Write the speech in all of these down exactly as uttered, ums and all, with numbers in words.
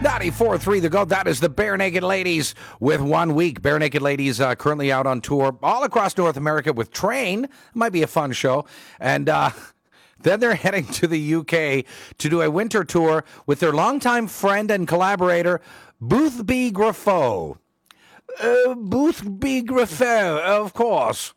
ninety-four point three The Go. That is the Bare Naked Ladies with One Week. Bare Naked Ladies uh, currently out on tour all across North America with Train. Might be a fun show. And uh, then they're heading to the U K to do a winter tour with their longtime friend and collaborator, Boothby Graffoe. Uh, Boothby Graffoe, of course.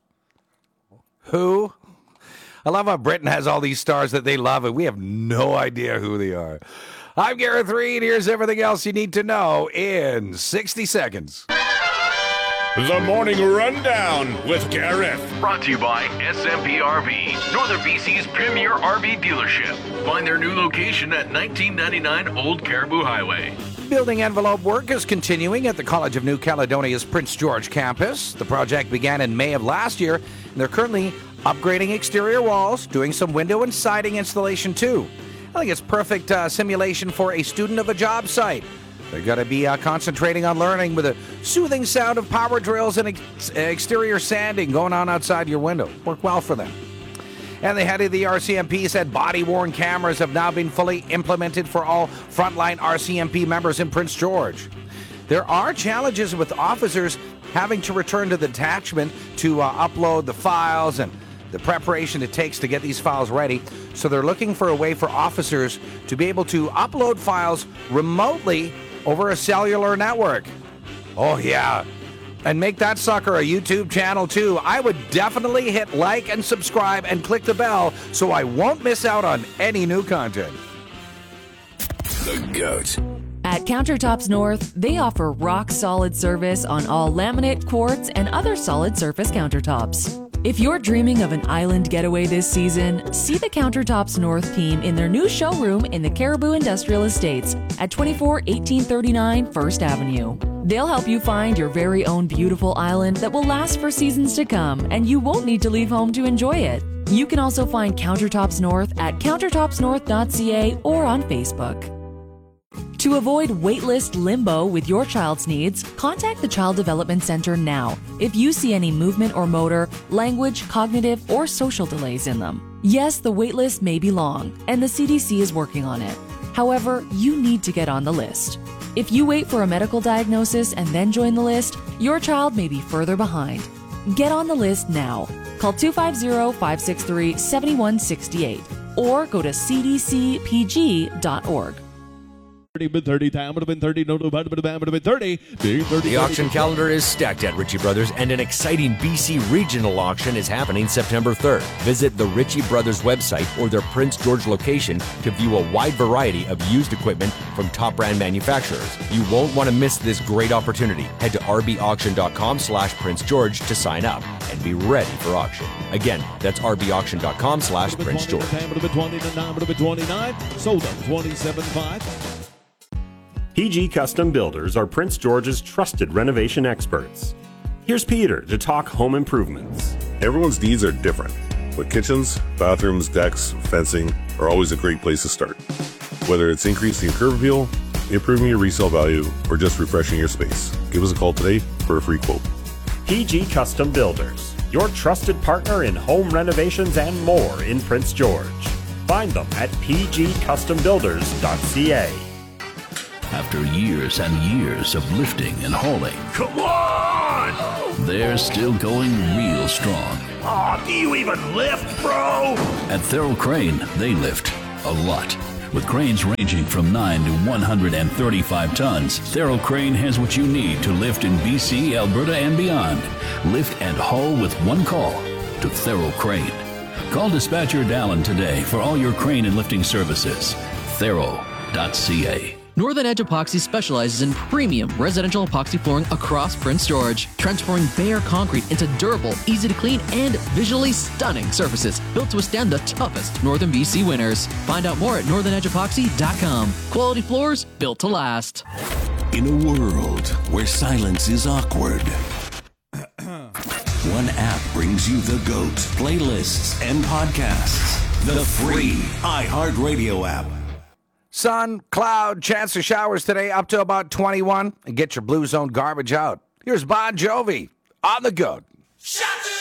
Who? I love how Britain has all these stars that they love, and we have no idea who they are. I'm Gareth Reed. Here's everything else you need to know in sixty seconds. The Morning Rundown with Gareth. Brought to you by S M P R V, Northern B C's premier R V dealership. Find their new location at nineteen ninety-nine Old Caribou Highway. Building envelope work is continuing at the College of New Caledonia's Prince George campus. The project began in May of last year, and they're currently upgrading exterior walls, doing some window and siding installation too. I think it's perfect uh, simulation for a student of a job site. They're going to be uh, concentrating on learning with a soothing sound of power drills and ex- exterior sanding going on outside your window. Work well for them. And the head of the R C M P said body-worn cameras have now been fully implemented for all frontline R C M P members in Prince George. There are challenges with officers having to return to the detachment to uh, upload the files and the preparation it takes to get these files ready. So they're looking for a way for officers to be able to upload files remotely over a cellular network. Oh, yeah. And make that sucker a YouTube channel, too. I would definitely hit like and subscribe and click the bell so I won't miss out on any new content. The GOAT. At Countertops North, they offer rock-solid service on all laminate, quartz, and other solid surface countertops. If you're dreaming of an island getaway this season, see the Countertops North team in their new showroom in the Caribou Industrial Estates at twenty-four eighteen thirty-nine First Avenue. They'll help you find your very own beautiful island that will last for seasons to come, and you won't need to leave home to enjoy it. You can also find Countertops North at countertops north dot c a or on Facebook. To avoid waitlist limbo with your child's needs, contact the Child Development Center now if you see any movement or motor, language, cognitive, or social delays in them. Yes, the waitlist may be long, and the C D C is working on it. However, you need to get on the list. If you wait for a medical diagnosis and then join the list, your child may be further behind. Get on the list now. Call two five zero, five six three, seven one six eight or go to c d c p g dot org. thirty, time would have been thirty, no, no, would have been thirty. The auction calendar is stacked at Ritchie Brothers, and an exciting B C regional auction is happening September third. Visit the Ritchie Brothers website or their Prince George location to view a wide variety of used equipment from top brand manufacturers. You won't want to miss this great opportunity. Head to r b auction dot com slash Prince George to sign up and be ready for auction. Again, that's r b auction dot com slash Prince George. Time would have been twenty, the nine would have been twenty-nine. Sold them twenty-seven five. P G Custom Builders are Prince George's trusted renovation experts. Here's Peter to talk home improvements. Everyone's needs are different, but kitchens, bathrooms, decks, fencing are always a great place to start. Whether it's increasing curb appeal, improving your resale value, or just refreshing your space, give us a call today for a free quote. P G Custom Builders, your trusted partner in home renovations and more in Prince George. Find them at p g custom builders dot c a. After years and years of lifting and hauling, Come on! they're still going real strong. Aw, do you even lift, bro? At Thurl Crane, they lift a lot. With cranes ranging from nine to one hundred thirty-five tons, Thurl Crane has what you need to lift in B C, Alberta, and beyond. Lift and haul with one call to Thurl Crane. Call dispatcher Dallin today for all your crane and lifting services. Thurl dot c a. Northern Edge Epoxy specializes in premium residential epoxy flooring across Prince George, transforming bare concrete into durable, easy to clean, and visually stunning surfaces built to withstand the toughest Northern B C winters. Find out more at northern edge epoxy dot com. Quality floors built to last. In a world where silence is awkward, one app brings you the GOAT, playlists, and podcasts. The free iHeartRadio app. Sun, cloud, chance of showers today up to about twenty-one. And get your Blue Zone garbage out. Here's Bon Jovi on the GOAT. Shut